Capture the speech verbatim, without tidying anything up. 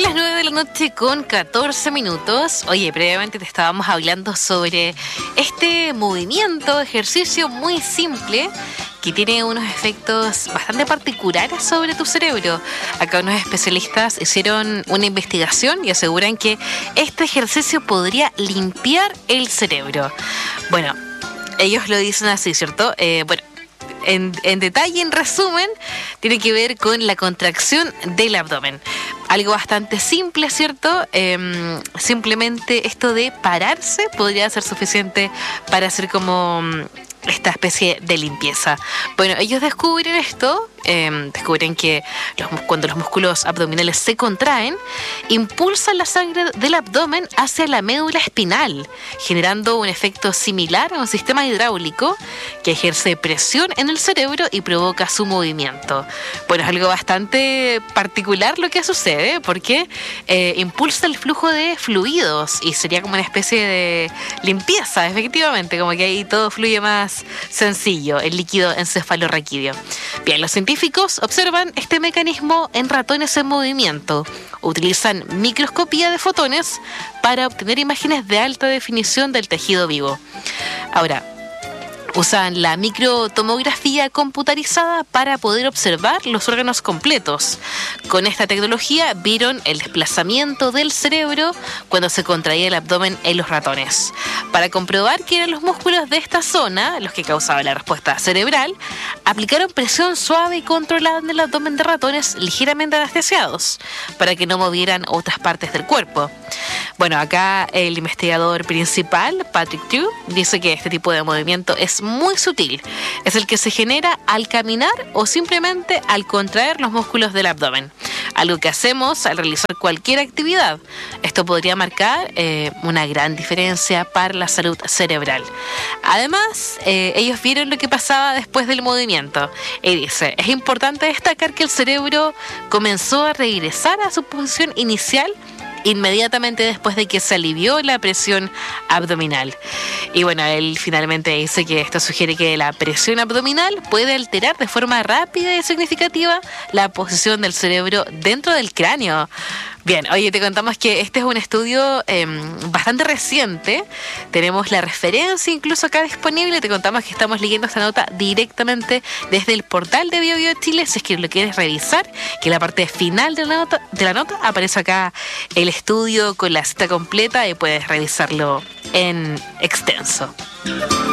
Son las nueve de la noche con catorce minutos. Oye, previamente te estábamos hablando sobre este movimiento, ejercicio muy simple que tiene unos efectos bastante particulares sobre tu cerebro. Acá unos especialistas hicieron una investigación y aseguran que este ejercicio podría limpiar el cerebro. Bueno, ellos lo dicen así, ¿cierto? Eh, bueno, en, en detalle, en resumen, tiene que ver con la contracción del abdomen. Algo bastante simple, ¿cierto? Eh, simplemente esto de pararse podría ser suficiente para hacer como esta especie de limpieza. Bueno, ellos descubren esto, eh, descubren que los, cuando los músculos abdominales se contraen, impulsan la sangre del abdomen hacia la médula espinal, generando un efecto similar a un sistema hidráulico que ejerce presión en el cerebro y provoca su movimiento. Bueno, es algo bastante particular lo que sucede, porque eh, impulsa el flujo de fluidos y sería como una especie de limpieza, efectivamente, como que ahí todo fluye más sencillo, el líquido encefalorraquídeo. Bien, los científicos observan este mecanismo en ratones en movimiento. Utilizan microscopía de fotones para obtener imágenes de alta definición del tejido vivo. Ahora, usan la microtomografía computarizada para poder observar los órganos completos. Con esta tecnología vieron el desplazamiento del cerebro cuando se contraía el abdomen en los ratones. Para comprobar que eran los músculos de esta zona los que causaban la respuesta cerebral, aplicaron presión suave y controlada en el abdomen de ratones ligeramente anestesiados para que no movieran otras partes del cuerpo. Bueno, acá el investigador principal, Patrick Tew, dice que este tipo de movimiento es muy sutil. Es el que se genera al caminar o simplemente al contraer los músculos del abdomen. Algo que hacemos al realizar cualquier actividad. Esto podría marcar eh, una gran diferencia para la salud cerebral. Además, eh, ellos vieron lo que pasaba después del movimiento. Y dice, es importante destacar que el cerebro comenzó a regresar a su posición inicial inmediatamente después de que se alivió la presión abdominal. Y bueno, él finalmente dice que esto sugiere que la presión abdominal puede alterar de forma rápida y significativa la posición del cerebro dentro del cráneo. Bien, oye, te contamos que este es un estudio eh, bastante reciente. Tenemos la referencia incluso acá disponible. Te contamos que estamos leyendo esta nota directamente desde el portal de BioBio Chile. Si es que lo quieres revisar, que en la parte final de la nota, de la nota aparece acá el estudio con la cita completa y puedes revisarlo en extenso.